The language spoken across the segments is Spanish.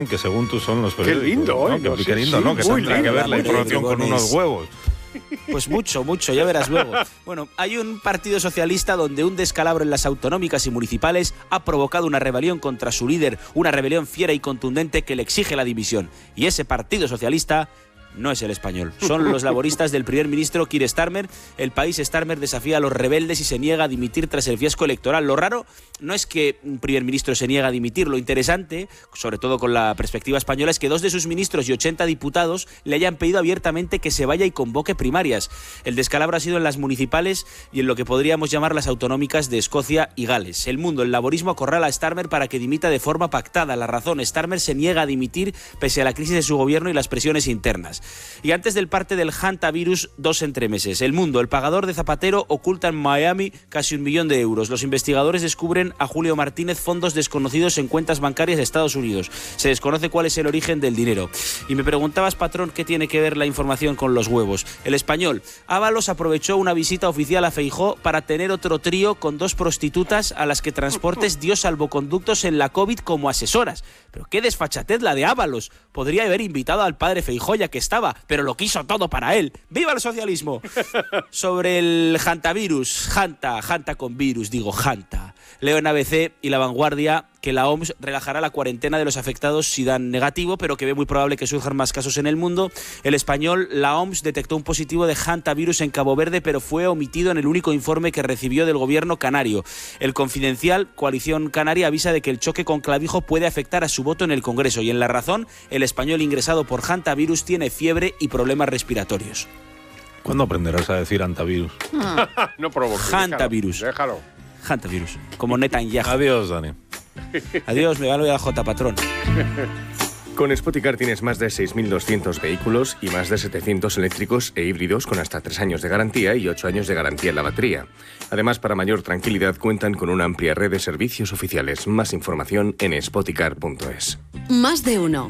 que según tú son los periódicos. Qué lindo, ¿no? Qué lindo, ¿no? Que tendrá que ver la información con unos huevos. Pues mucho, ya verás luego. Bueno, hay un partido socialista donde un descalabro en las autonómicas y municipales ha provocado una rebelión contra su líder, una rebelión fiera y contundente que le exige la dimisión. Y ese partido socialista no es el Español. Son los laboristas del primer ministro Keir Starmer. El país Starmer desafía a los rebeldes y se niega a dimitir tras el fiasco electoral. Lo raro no es que un primer ministro se niega a dimitir. Lo interesante, sobre todo con la perspectiva española, es que 2 de sus ministros y 80 diputados le hayan pedido abiertamente que se vaya y convoque primarias. El descalabro ha sido en las municipales y en lo que podríamos llamar las autonómicas de Escocia y Gales. El Mundo, el laborismo acorrala a Starmer para que dimita de forma pactada. La razón, Starmer se niega a dimitir pese a la crisis de su gobierno y las presiones internas. Y antes del parte del hantavirus, 2 entremeses. El Mundo, el pagador de Zapatero oculta en Miami casi 1 millón de euros. Los investigadores descubren a Julio Martínez fondos desconocidos en cuentas bancarias de Estados Unidos. Se desconoce cuál es el origen del dinero. Y me preguntabas, patrón, ¿qué tiene que ver la información con los huevos? El Español. Ábalos aprovechó una visita oficial a Feijóo para tener otro trío con 2 prostitutas a las que Transportes dio salvoconductos en la COVID como asesoras. Pero qué desfachatez la de Ábalos. Podría haber invitado al padre Feijóo ya que estaba, pero lo quiso todo para él. ¡Viva el socialismo! Sobre el hantavirus, Hanta con virus, digo Hanta. Leo en ABC y La Vanguardia que la OMS relajará la cuarentena de los afectados si dan negativo, pero que ve muy probable que surjan más casos en el mundo. El Español, la OMS detectó un positivo de hantavirus en Cabo Verde, pero fue omitido en el único informe que recibió del gobierno canario. El Confidencial, Coalición Canaria, avisa de que el choque con clavijo puede afectar a su voto en el Congreso. Y en La Razón, el español ingresado por hantavirus tiene fiebre y problemas respiratorios. ¿Cuándo aprenderás a decir hantavirus? No provoques. Hantavirus. Déjalo. Hantavirus, como Netanyahu. Adiós, Dani. Adiós, me gano ya J, patrón. Con Spoticar tienes más de 6.200 vehículos y más de 700 eléctricos e híbridos con hasta 3 años de garantía y 8 años de garantía en la batería. Además, para mayor tranquilidad, cuentan con una amplia red de servicios oficiales. Más información en spoticar.es. Más de uno.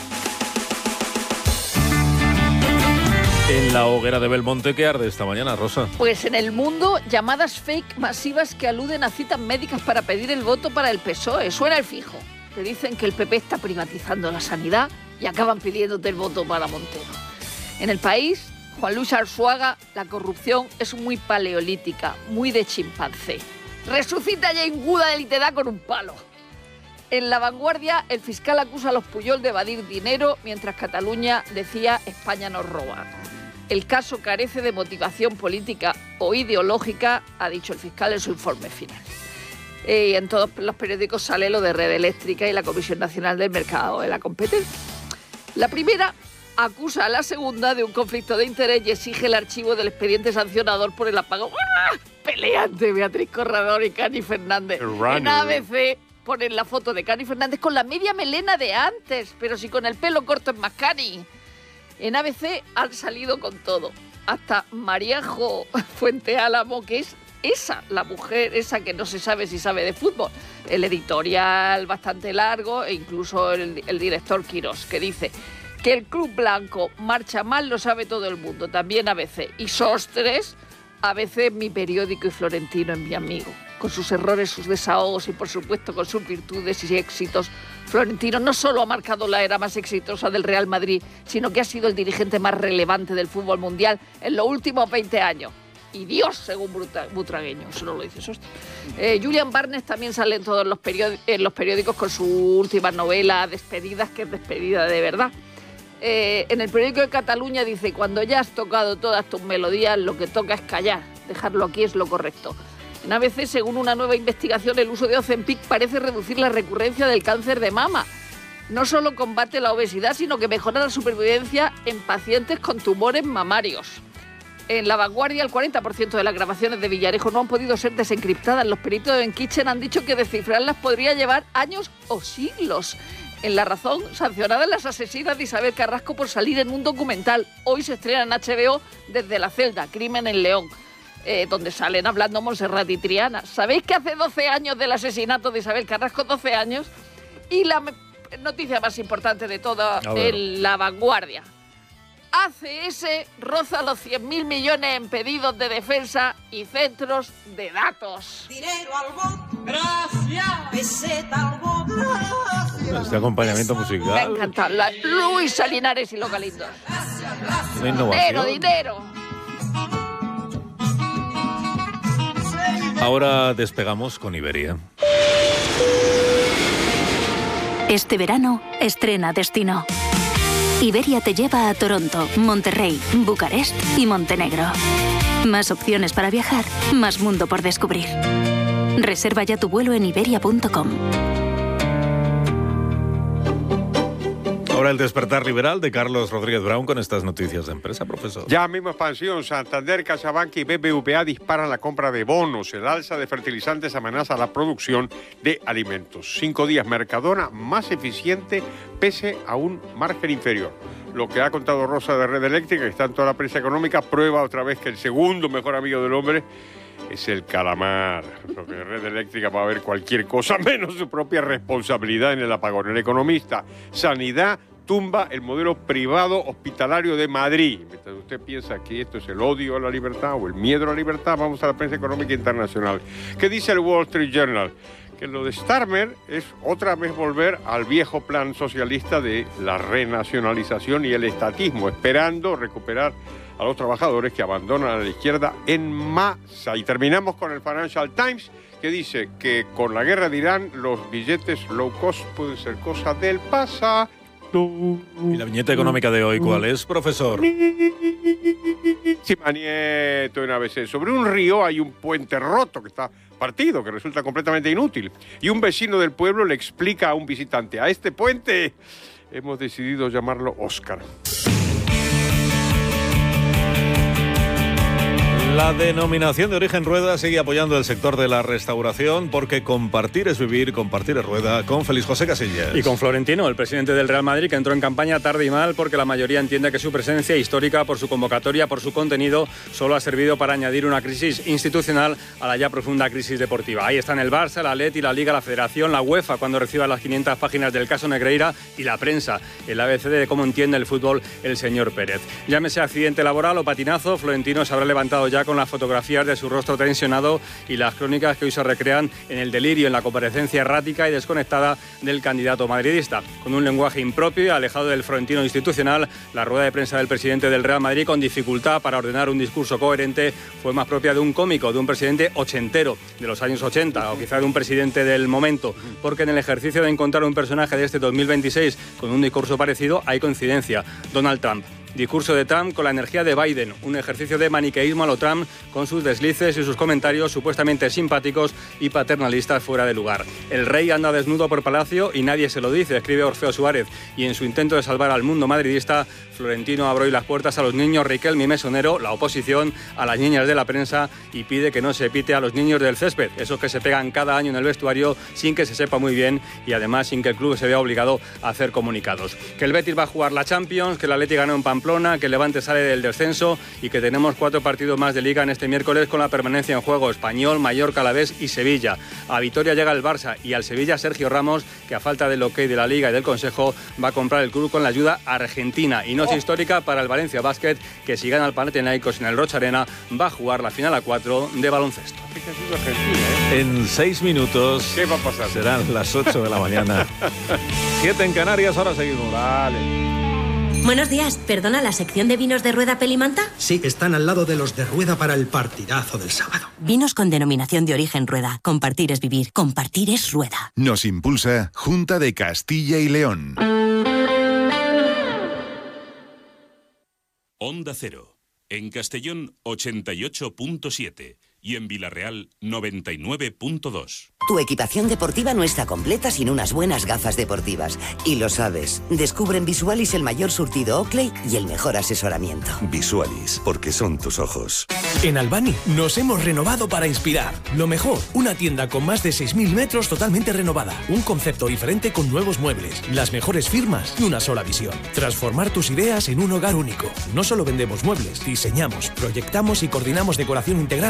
En la hoguera de Belmonte, ¿qué arde esta mañana, Rosa? Pues en El Mundo, llamadas fake masivas que aluden a citas médicas para pedir el voto para el PSOE. Suena el fijo. Te dicen que el PP está privatizando la sanidad y acaban pidiéndote el voto para Montero. En El País, Juan Luis Arzuaga, la corrupción es muy paleolítica, muy de chimpancé. Resucita a Jane Goodall y te da con un palo. En La Vanguardia, el fiscal acusa a los Pujol de evadir dinero, mientras Cataluña decía España nos roba. El caso carece de motivación política o ideológica, ha dicho el fiscal en su informe final. Y en todos los periódicos sale lo de Red Eléctrica y la Comisión Nacional del Mercado de la Competencia. La primera acusa a la segunda de un conflicto de interés y exige el archivo del expediente sancionador por el apagón. ¡Ah! Peleante Beatriz Corredor y Cani Fernández. En ABC ponen la foto de Cani Fernández con la media melena de antes, pero si con el pelo corto es más Cani. En ABC han salido con todo. Hasta Mariajo Fuente Álamo, que es esa, la mujer esa que no se sabe si sabe de fútbol. El editorial bastante largo e incluso el director Quirós, que dice que el Club Blanco marcha mal, lo sabe todo el mundo, también ABC. Y Sostres, ABC es mi periódico y Florentino es mi amigo. Con sus errores, sus desahogos y por supuesto con sus virtudes y éxitos, Florentino no solo ha marcado la era más exitosa del Real Madrid, sino que ha sido el dirigente más relevante del fútbol mundial en los últimos 20 años. Y Dios, según Butragueño, eso no lo dice Sostre. Julian Barnes también sale en todos los periódicos con su última novela, Despedidas, que es despedida de verdad. En el periódico de Cataluña dice, cuando ya has tocado todas tus melodías, lo que toca es callar, dejarlo aquí es lo correcto. En ABC, según una nueva investigación, el uso de Ozempic parece reducir la recurrencia del cáncer de mama. No solo combate la obesidad, sino que mejora la supervivencia en pacientes con tumores mamarios. En La Vanguardia, el 40% de las grabaciones de Villarejo no han podido ser desencriptadas. Los peritos en Kitchen han dicho que descifrarlas podría llevar años o siglos. En La Razón, sancionadas las asesinas de Isabel Carrasco por salir en un documental. Hoy se estrena en HBO Desde la celda, Crimen en León, donde salen hablando Montserrat y Triana. ¿Sabéis que hace 12 años del asesinato de Isabel Carrasco? 12 años. Y la noticia más importante de toda en La Vanguardia. ACS roza los 100.000 millones en pedidos de defensa y centros de datos. Dinero al bot, gracias. Peseta al bot, gracias. Este acompañamiento musical. Me encanta. Luis Linares y los Galindos. Una innovación. Dinero. Ahora despegamos con Iberia. Este verano, estrena destino. Iberia te lleva a Toronto, Monterrey, Bucarest y Montenegro. Más opciones para viajar, más mundo por descubrir. Reserva ya tu vuelo en iberia.com. Ahora el despertar liberal de Carlos Rodríguez Brown con estas noticias de empresa, profesor. Ya mismo expansión. Santander, CaixaBank y BBVA disparan la compra de bonos. El alza de fertilizantes amenaza la producción de alimentos. 5 días Mercadona más eficiente pese a un margen inferior. Lo que ha contado Rosa de Red Eléctrica, que está en toda la prensa económica, prueba otra vez que el segundo mejor amigo del hombre es el calamar. Lo que Red Eléctrica va a ver cualquier cosa menos su propia responsabilidad en el apagón. El economista, Sanidad tumba el modelo privado hospitalario de Madrid. Mientras usted piensa que esto es el odio a la libertad o el miedo a la libertad, vamos a la prensa económica internacional. ¿Qué dice el Wall Street Journal? Que lo de Starmer es otra vez volver al viejo plan socialista de la renacionalización y el estatismo, esperando recuperar a los trabajadores que abandonan a la izquierda en masa. Y terminamos con el Financial Times, que dice que con la guerra de Irán los billetes low cost pueden ser cosa del pasado. ¿Y la viñeta económica de hoy cuál es, profesor? Simanieto en ABC. Sobre un río hay un puente roto que está partido, que resulta completamente inútil. Y un vecino del pueblo le explica a un visitante: a este puente hemos decidido llamarlo Oscar. La denominación de origen Rueda sigue apoyando el sector de la restauración porque compartir es vivir, compartir es Rueda, con Félix José Casillas. Y con Florentino, el presidente del Real Madrid, que entró en campaña tarde y mal porque la mayoría entiende que su presencia histórica por su convocatoria, por su contenido, solo ha servido para añadir una crisis institucional a la ya profunda crisis deportiva. Ahí están el Barça, el Atleti, la Liga, la Federación, la UEFA cuando reciba las 500 páginas del caso Negreira y la prensa, el ABC de cómo entiende el fútbol el señor Pérez. Llámese accidente laboral o patinazo, Florentino se habrá levantado ya con las fotografías de su rostro tensionado y las crónicas que hoy se recrean en el delirio, en la comparecencia errática y desconectada del candidato madridista. Con un lenguaje impropio y alejado del Florentino institucional, la rueda de prensa del presidente del Real Madrid, con dificultad para ordenar un discurso coherente, fue más propia de un cómico, de un presidente ochentero, de los años 80, o quizá de un presidente del momento, porque en el ejercicio de encontrar un personaje de este 2026 con un discurso parecido hay coincidencia: Donald Trump. Discurso de Trump con la energía de Biden, un ejercicio de maniqueísmo a lo Trump, con sus deslices y sus comentarios supuestamente simpáticos y paternalistas fuera de lugar. El rey anda desnudo por palacio y nadie se lo dice, escribe Orfeo Suárez, y en su intento de salvar al mundo madridista, Florentino abre hoy las puertas a los niños Riquelme y Mesonero, la oposición, a las niñas de la prensa, y pide que no se pite a los niños del césped, esos que se pegan cada año en el vestuario sin que se sepa muy bien y además sin que el club se vea obligado a hacer comunicados. Que el Betis va a jugar la Champions, que el Atleti ganó en Pamplona, que el Levante sale del descenso y que tenemos 4 partidos más de Liga en este miércoles con la permanencia en juego: Español, Mallorca, Alavés y Sevilla. A Vitoria llega el Barça y al Sevilla Sergio Ramos, que a falta del ok de la Liga y del Consejo va a comprar el club con la ayuda argentina. Y noche histórica para el Valencia Basket, que si gana el Panathinaikos en el Rocha Arena va a jugar la final a 4 de baloncesto. En 6 minutos ¿Qué va a pasar? Serán las 8 de la mañana. 7 en Canarias, ahora seguimos. Vale. Buenos días, ¿perdona, la sección de vinos de Rueda Pelimanta? Sí, están al lado de los de Rueda para el partidazo del sábado. Vinos con denominación de origen Rueda. Compartir es vivir, compartir es Rueda. Nos impulsa Junta de Castilla y León. Onda Cero, en Castellón 88.7 y en Villarreal 99.2. Tu equipación deportiva no está completa sin unas buenas gafas deportivas. Y lo sabes. Descubre en Visualis el mayor surtido Oakley y el mejor asesoramiento. Visualis, porque son tus ojos. En Albani nos hemos renovado para inspirar. Lo mejor, una tienda con más de 6.000 metros totalmente renovada. Un concepto diferente con nuevos muebles, las mejores firmas y una sola visión. Transformar tus ideas en un hogar único. No solo vendemos muebles, diseñamos, proyectamos y coordinamos decoración integral a tu medida.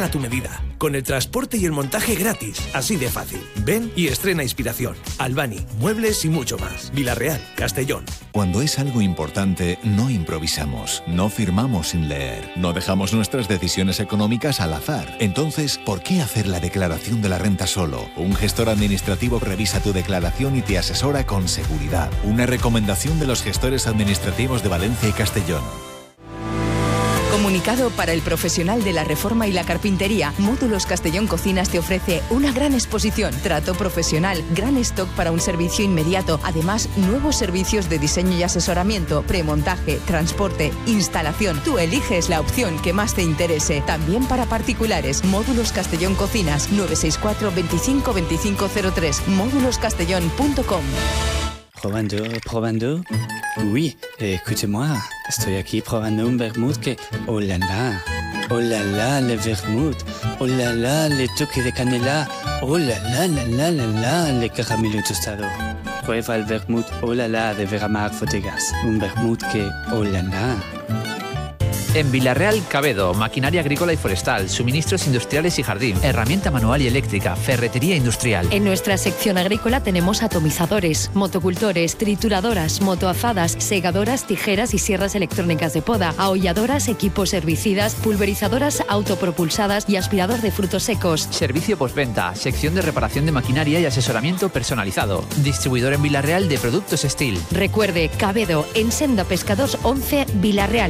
vida. Con el transporte y el montaje gratis, así de fácil. Ven y estrena Inspiración. Albani, muebles y mucho más. Vilarreal, Castellón. Cuando es algo importante, no improvisamos, no firmamos sin leer, no dejamos nuestras decisiones económicas al azar. Entonces, ¿por qué hacer la declaración de la renta solo? Un gestor administrativo revisa tu declaración y te asesora con seguridad. Una recomendación de los gestores administrativos de Valencia y Castellón. Comunicado para el profesional de la reforma y la carpintería. Módulos Castellón Cocinas te ofrece una gran exposición, trato profesional, gran stock para un servicio inmediato. Además, nuevos servicios de diseño y asesoramiento, premontaje, transporte, instalación. Tú eliges la opción que más te interese. También para particulares. Módulos Castellón Cocinas, 964 25 2503. móduloscastellón.com. Probando. Oui, écoutez-moi, estoy aquí probando un vermouth que... Oh la la, le vermouth. Oh la la, le toque de canela. Oh la la, le caramelo tostado. Prueba el vermouth Oh la la de Veramar Bodegas. Un vermouth que... Oh la la. En Vilarreal, Cabedo, maquinaria agrícola y forestal, suministros industriales y jardín, herramienta manual y eléctrica, ferretería industrial. En nuestra sección agrícola tenemos atomizadores, motocultores, trituradoras, motoazadas, segadoras, tijeras y sierras electrónicas de poda, aholladoras, equipos herbicidas, pulverizadoras autopropulsadas y aspirador de frutos secos. Servicio postventa, sección de reparación de maquinaria y asesoramiento personalizado. Distribuidor en Vilarreal de productos Steel. Recuerde, Cabedo, en Senda Pescados 11, Vilarreal.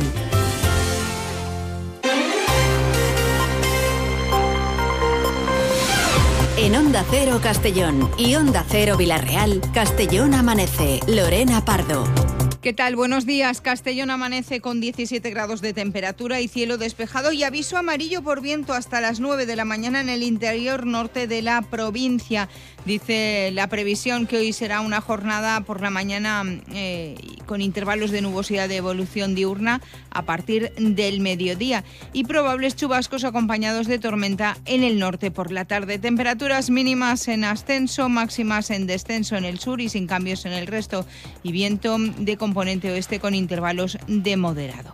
En Onda Cero Castellón y Onda Cero Vilarreal, Castellón amanece. Lorena Pardo. ¿Qué tal? Buenos días. Castellón amanece con 17 grados de temperatura y cielo despejado y aviso amarillo por viento hasta las 9 de la mañana en el interior norte de la provincia. Dice la previsión que hoy será una jornada por la mañana con intervalos de nubosidad de evolución diurna a partir del mediodía y probables chubascos acompañados de tormenta en el norte por la tarde. Temperaturas mínimas en ascenso, máximas en descenso en el sur y sin cambios en el resto y viento de componente oeste con intervalos de moderado.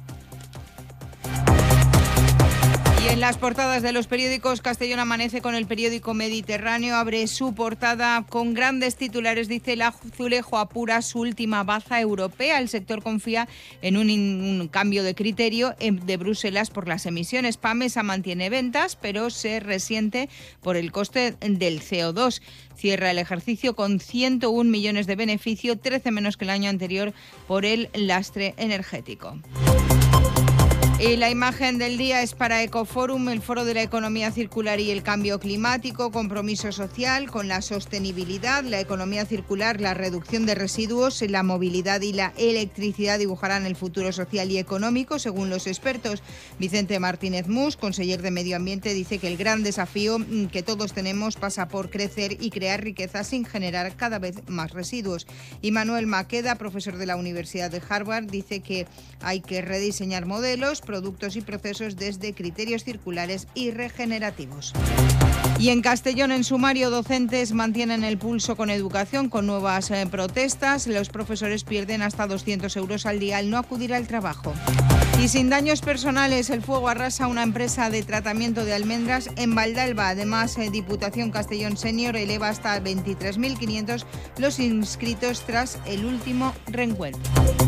Y en las portadas de los periódicos, Castellón amanece con el periódico Mediterráneo, abre su portada con grandes titulares, dice: el azulejo apura su última baza europea. El sector confía en un cambio de criterio de Bruselas por las emisiones. PAMESA mantiene ventas, pero se resiente por el coste del CO2. Cierra el ejercicio con 101 millones de beneficio, 13 menos que el año anterior por el lastre energético. Y la imagen del día es para Ecoforum, el foro de la economía circular y el cambio climático, compromiso social con la sostenibilidad, la economía circular, la reducción de residuos, la movilidad y la electricidad dibujarán el futuro social y económico, según los expertos. Vicente Martínez Mus, conseller de Medio Ambiente, dice que el gran desafío que todos tenemos pasa por crecer y crear riqueza sin generar cada vez más residuos. Y Manuel Maqueda, profesor de la Universidad de Harvard, dice que hay que rediseñar modelos, productos y procesos desde criterios circulares y regenerativos. Y en Castellón, en sumario, docentes mantienen el pulso con educación con nuevas protestas. Los profesores pierden hasta 200 euros al día al no acudir al trabajo. Y sin daños personales, el fuego arrasa una empresa de tratamiento de almendras en Valdalba. Además, Diputación Castellón Senior eleva hasta 23.500 los inscritos tras el último reencuentro.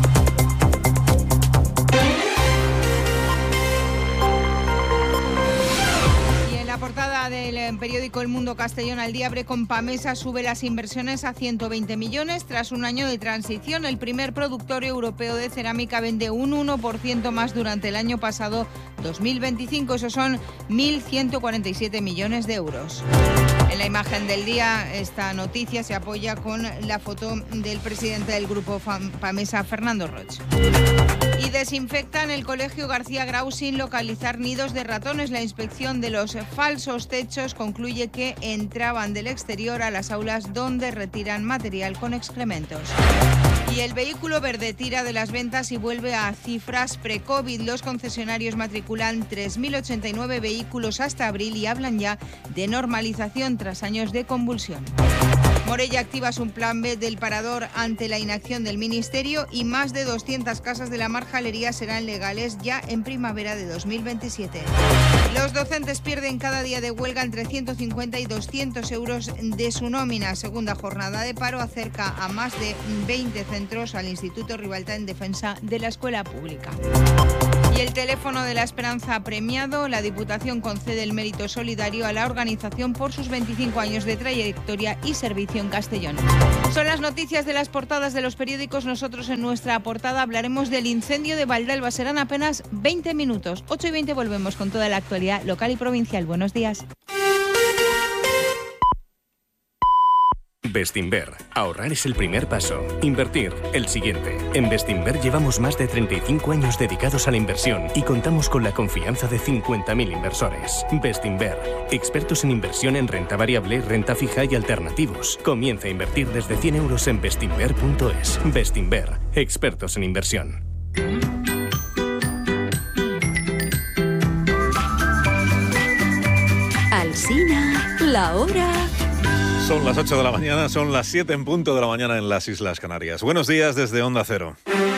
Portada del periódico El Mundo Castellón al día abre con PAMESA sube las inversiones a 120 millones tras un año de transición. El primer productor europeo de cerámica vende un 1% más durante el año pasado 2025. Esos son 1.147 millones de euros. En la imagen del día, esta noticia se apoya con la foto del presidente del grupo PAMESA, Fernando Roig. Y desinfectan el colegio García Grau sin localizar nidos de ratones. La inspección de los falsos techos concluye que entraban del exterior a las aulas donde retiran material con excrementos. Y el vehículo verde tira de las ventas y vuelve a cifras pre-COVID. Los concesionarios matriculan 3.089 vehículos hasta abril y hablan ya de normalización tras años de convulsión. Morella activa un plan B del parador ante la inacción del Ministerio y más de 200 casas de la marjalería serán legales ya en primavera de 2027. Los docentes pierden cada día de huelga entre 150 y 200 euros de su nómina. Segunda jornada de paro acerca a más de 20 centros al Instituto Ribalta en defensa de la escuela pública. Y el teléfono de la esperanza ha premiado. La Diputación concede el mérito solidario a la organización por sus 25 años de trayectoria y servicio en Castellón. Son las noticias de las portadas de los periódicos. Nosotros en nuestra portada hablaremos del incendio de Valdelva. Serán apenas 20 minutos. 8:20 volvemos con toda la actualidad local y provincial. Buenos días. Bestinver. Ahorrar es el primer paso. Invertir, el siguiente. En Bestinver llevamos más de 35 años dedicados a la inversión y contamos con la confianza de 50.000 inversores. Bestinver. Expertos en inversión en renta variable, renta fija y alternativos. Comienza a invertir desde 100 euros en bestinver.es. Bestinver. Expertos en inversión. Alsina, la hora. Son las 8 de la mañana, son las 7 en punto de la mañana en las Islas Canarias. Buenos días desde Onda Cero.